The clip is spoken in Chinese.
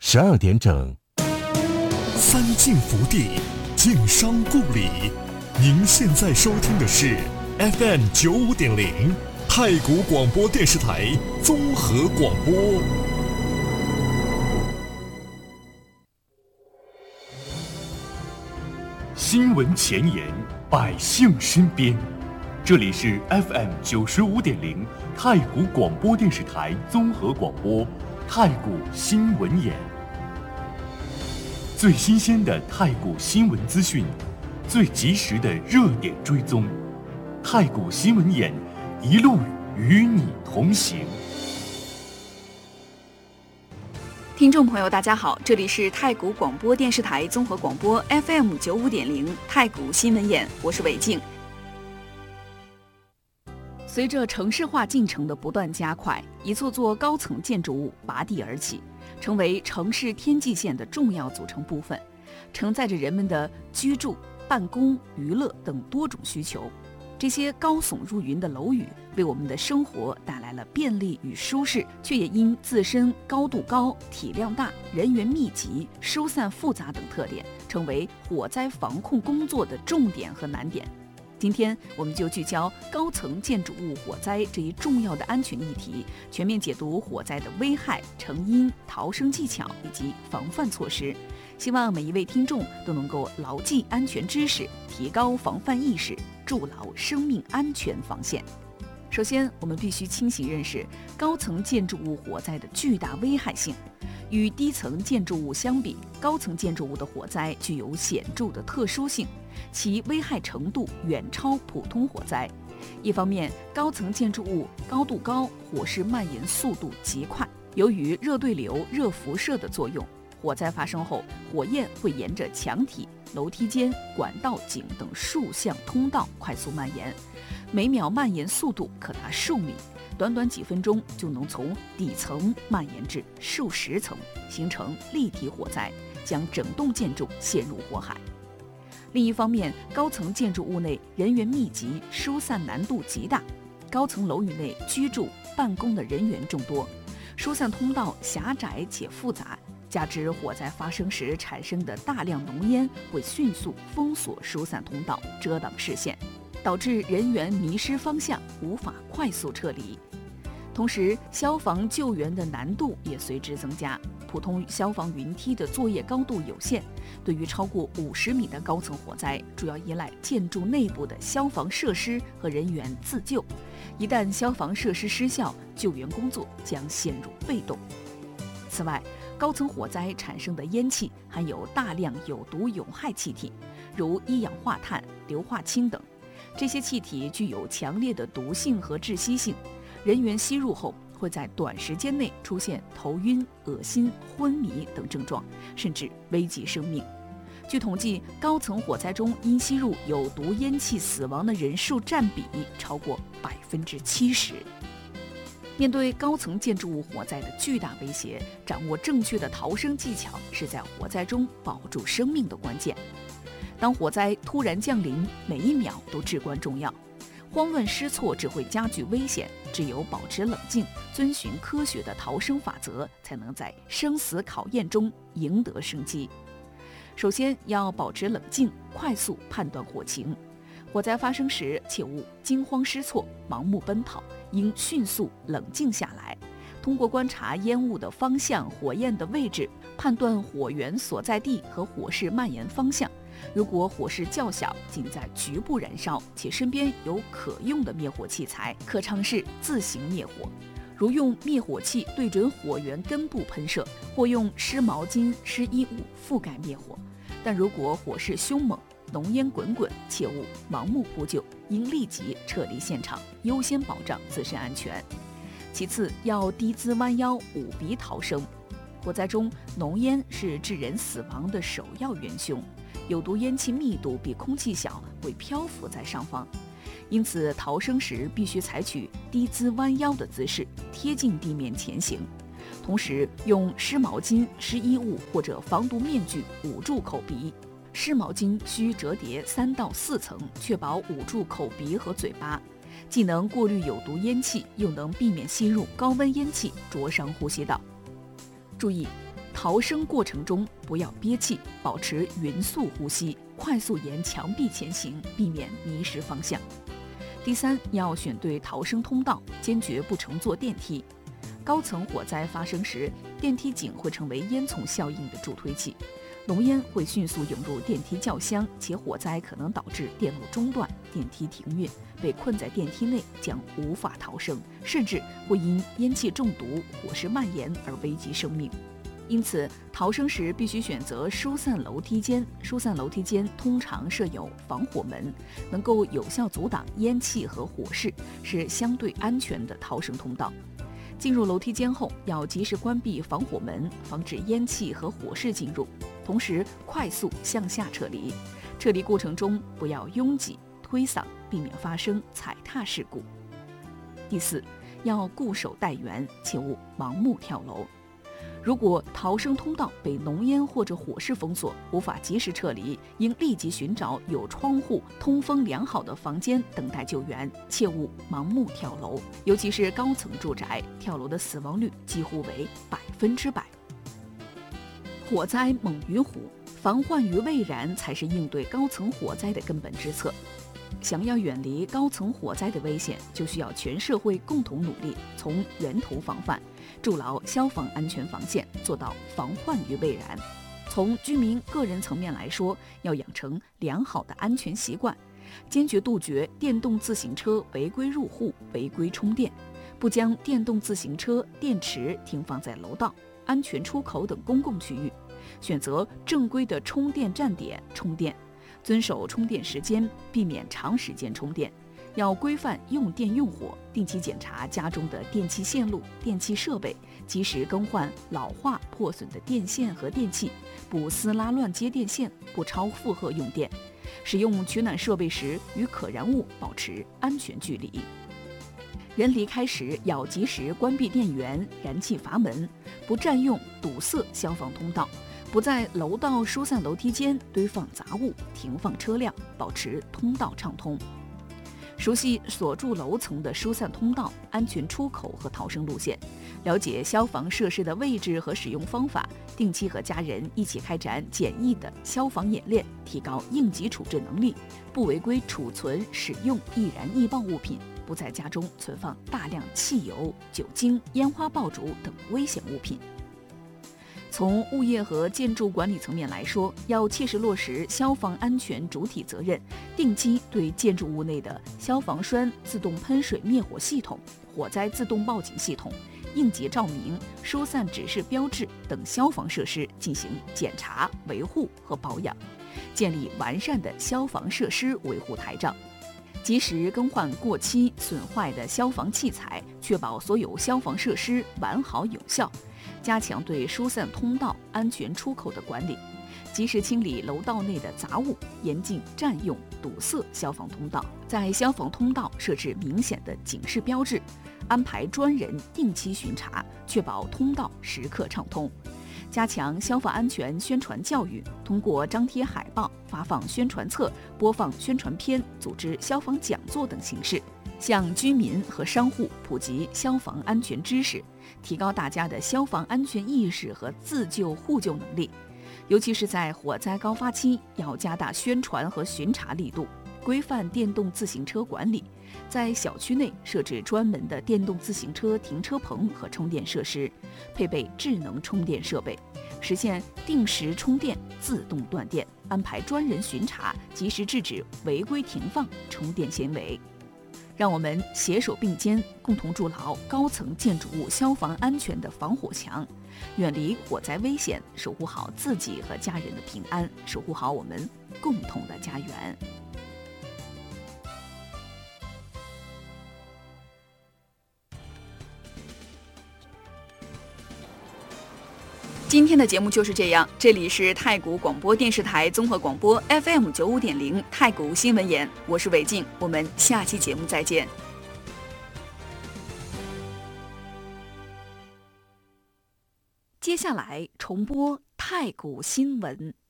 12点整。 三晋福地，晋商故里。您现在收听的是 FM95.0太谷广播电视台综合广播。 新闻前沿，百姓身边。这里是 FM95.0太谷广播电视台综合广播，太谷新闻眼。最新鲜的太谷新闻资讯，最及时的热点追踪，太谷新闻眼一路与你同行。 听众朋友大家好，这里是太谷广播电视台综合广播 FM95.0太谷新闻眼，我是韦静。随着城市化进程的不断加快，一座座高层建筑物拔地而起，成为城市天际线的重要组成部分，承载着人们的居住、办公、娱乐等多种需求。这些高耸入云的楼宇为我们的生活带来了便利与舒适，却也因自身高度高、体量大、人员密集、疏散复杂等特点，成为火灾防控工作的重点和难点。今天我们就聚焦高层建筑物火灾这一重要的安全议题，全面解读火灾的危害、成因、逃生技巧以及防范措施。希望每一位听众都能够牢记安全知识，提高防范意识，筑牢生命安全防线。首先，我们必须清醒认识高层建筑物火灾的巨大危害性。与低层建筑物相比，高层建筑物的火灾具有显著的特殊性，其危害程度远超普通火灾。一方面，高层建筑物高度高，火势蔓延速度极快，由于热对流、热辐射的作用，火灾发生后，火焰会沿着墙体、楼梯间、管道井等数项通道快速蔓延，每秒蔓延速度可达数米，短短几分钟就能从底层蔓延至数十层，形成立体火灾，将整栋建筑陷入火海。另一方面，高层建筑物内人员密集，疏散难度极大，高层楼宇内居住、办公的人员众多，疏散通道狭窄且复杂，加之火灾发生时产生的大量浓烟会迅速封锁疏散通道，遮挡视线，导致人员迷失方向，无法快速撤离。同时，消防救援的难度也随之增加。普通消防云梯的作业高度有限，对于超过50米的高层火灾，主要依赖建筑内部的消防设施和人员自救。一旦消防设施失效，救援工作将陷入被动。此外，高层火灾产生的烟气含有大量有毒有害气体，如一氧化碳、硫化氢等。这些气体具有强烈的毒性和窒息性，人员吸入后会在短时间内出现头晕、恶心、昏迷等症状，甚至危及生命。据统计，高层火灾中因吸入有毒烟气死亡的人数占比超过70%。面对高层建筑物火灾的巨大威胁，掌握正确的逃生技巧是在火灾中保住生命的关键。当火灾突然降临，每一秒都至关重要。慌乱失措只会加剧危险，只有保持冷静，遵循科学的逃生法则，才能在生死考验中赢得生机。首先要保持冷静，快速判断火情。火灾发生时，切勿惊慌失措、盲目奔跑，应迅速冷静下来。通过观察烟雾的方向、火焰的位置，判断火源所在地和火势蔓延方向。如果火势较小，仅在局部燃烧，且身边有可用的灭火器材，可尝试自行灭火。如用灭火器对准火源根部喷射，或用湿毛巾、湿衣物覆盖灭火。但如果火势凶猛，浓烟滚滚，切勿盲目扑救，应立即撤离现场，优先保障自身安全。其次，要低姿弯腰，捂鼻逃生。火灾中，浓烟是致人死亡的首要元凶，有毒烟气密度比空气小，会漂浮在上方。因此，逃生时必须采取低姿弯腰的姿势，贴近地面前行。同时，用湿毛巾、湿衣物或者防毒面具捂住口鼻。湿毛巾需折叠3到4层，确保捂住口鼻和嘴巴，既能过滤有毒烟气，又能避免吸入高温烟气灼伤呼吸道。注意， 逃生过程中不要憋气，保持匀速呼吸，快速沿墙壁前行，避免迷失方向。第三，要选对逃生通道，坚决不乘坐电梯。高层火灾发生时，电梯井会成为烟囱效应的助推器，浓烟会迅速涌入电梯轿厢，且火灾可能导致电路中断、电梯停运，被困在电梯内将无法逃生，甚至会因烟气中毒、火势蔓延而危及生命。因此，逃生时必须选择疏散楼梯间。疏散楼梯间通常设有防火门，能够有效阻挡烟气和火势，是相对安全的逃生通道。进入楼梯间后，要及时关闭防火门，防止烟气和火势进入，同时快速向下撤离。撤离过程中不要拥挤、推搡，避免发生踩踏事故。第四，要固守待援，切勿盲目跳楼。如果逃生通道被浓烟或者火势封锁，无法及时撤离，应立即寻找有窗户、通风良好的房间等待救援，切勿盲目跳楼。尤其是高层住宅，跳楼的死亡率几乎为100%。火灾猛于虎，防患于未然才是应对高层火灾的根本之策。想要远离高层火灾的危险，就需要全社会共同努力，从源头防范，筑牢消防安全防线，做到防患于未然。从居民个人层面来说，要养成良好的安全习惯，坚决杜绝电动自行车违规入户、违规充电，不将电动自行车、电池停放在楼道、安全出口等公共区域，选择正规的充电站点充电，遵守充电时间，避免长时间充电。要规范用电用火，定期检查家中的电气线路、电气设备，及时更换老化破损的电线和电器，不撕拉乱接电线，不超负荷用电。使用取暖设备时，与可燃物保持安全距离。人离开时要及时关闭电源、燃气阀门，不占用堵塞消防通道，不在楼道疏散楼梯间堆放杂物、停放车辆，保持通道畅通。熟悉所住楼层的疏散通道、安全出口和逃生路线，了解消防设施的位置和使用方法，定期和家人一起开展简易的消防演练，提高应急处置能力，不违规储存、使用易燃易爆物品，不在家中存放大量汽油、酒精、烟花爆竹等危险物品。从物业和建筑管理层面来说，要切实落实消防安全主体责任，定期对建筑物内的消防栓、自动喷水灭火系统、火灾自动报警系统、应急照明、疏散指示标志等消防设施进行检查、维护和保养，建立完善的消防设施维护台账，及时更换过期损坏的消防器材，确保所有消防设施完好有效。加强对疏散通道、安全出口的管理，及时清理楼道内的杂物，严禁占用、堵塞消防通道。在消防通道设置明显的警示标志，安排专人定期巡查，确保通道时刻畅通。加强消防安全宣传教育，通过张贴海报、发放宣传册、播放宣传片、组织消防讲座等形式，向居民和商户普及消防安全知识，提高大家的消防安全意识和自救互救能力。尤其是在火灾高发期，要加大宣传和巡查力度，规范电动自行车管理，在小区内设置专门的电动自行车停车棚和充电设施，配备智能充电设备，实现定时充电、自动断电，安排专人巡查，及时制止违规停放充电行为。让我们携手并肩，共同筑牢高层建筑物消防安全的防火墙，远离火灾危险，守护好自己和家人的平安，守护好我们共同的家园。今天的节目就是这样，这里是太谷广播电视台综合广播 FM 95.0太谷新闻眼，我是韦静，我们下期节目再见。接下来重播太谷新闻。